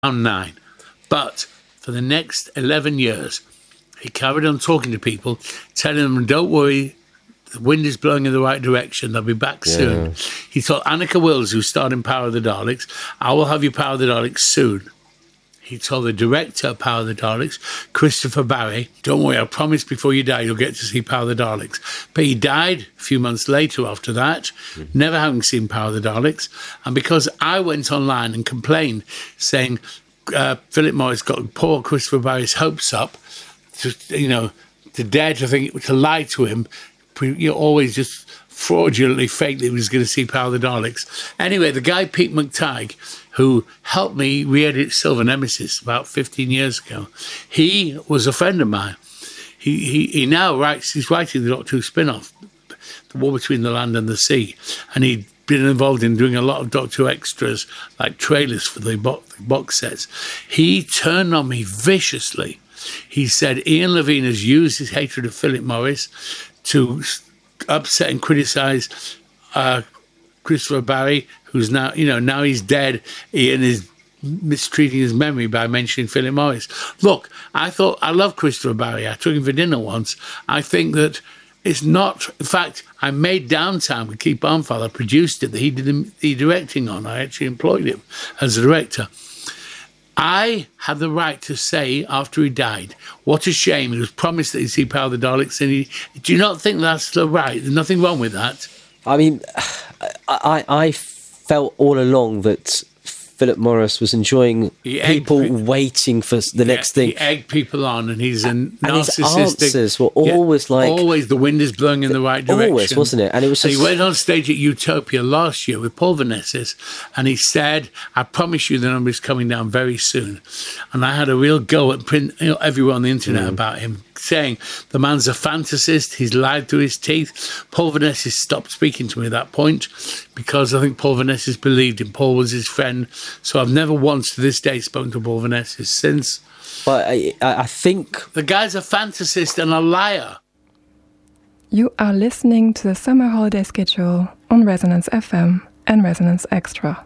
9. But for the next 11 years, he carried on talking to people, telling them, don't worry, the wind is blowing in the right direction. They'll be back soon. He told Anneke Wills, who starred in Power of the Daleks, I will have you Power of the Daleks soon. He told the director of Power of the Daleks, Christopher Barry, don't worry, I promise before you die, you'll get to see Power of the Daleks. But he died a few months later after that, never having seen Power of the Daleks. And because I went online and complained, saying Philip Morris got poor Christopher Barry's hopes up, to dare to lie to him, always just fraudulently faked that he was going to see Power of the Daleks. Anyway, the guy Pete McTighe, who helped me re-edit Silver Nemesis about 15 years ago, he was a friend of mine. He now he's writing the Doctor Who spin-off, The War Between the Land and the Sea, and he'd been involved in doing a lot of Doctor Who extras, like trailers for the box sets. He turned on me viciously. He said Ian Levine has used his hatred of Philip Morris to upset and criticise Christopher Barry, who's now, now he's dead. Ian is mistreating his memory by mentioning Philip Morris. Look, I love Christopher Barry. I took him for dinner once. I think that it's not, in fact, I made Downtime with Keith Barnfather, produced it, that he did the directing on. I actually employed him as a director. I had the right to say after he died, what a shame. He was promised that he'd see Power of the Daleks. And do you not think that's the right? There's nothing wrong with that. I mean, I felt all along that Philip Morris was enjoying people waiting for the next thing. He egged people on, and he's a narcissistic. And his answers were always always the wind is blowing in the right direction. Always, wasn't it? And it was just... He went on stage at Utopia last year with Paul Vanessis, and he said, I promise you the number is coming down very soon. And I had a real go at everyone on the internet about him, saying the man's a fantasist, he's lied through his teeth. Paul Vanessis stopped speaking to me at that point because I think Paul Vanessis believed him. Paul was his friend. So I've never once to this day spoken to Paul Vanessis since. But I think... The guy's a fantasist and a liar. You are listening to the summer holiday schedule on Resonance FM and Resonance Extra.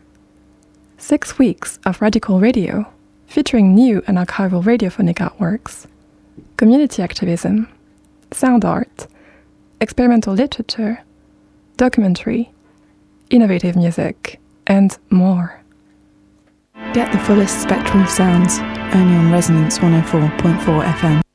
6 weeks of radical radio featuring new and archival radiophonic artworks, community activism, sound art, experimental literature, documentary, innovative music, and more. Get the fullest spectrum of sounds only on Resonance 104.4 FM.